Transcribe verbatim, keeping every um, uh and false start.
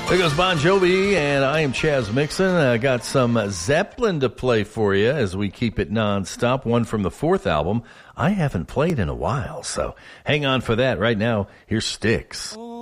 There goes Bon Jovi, and I am Chaz Mixon. I got some Zeppelin to play for you as we keep it nonstop. One from the fourth album I haven't played in a while, so hang on for that. Right now, here's Styx.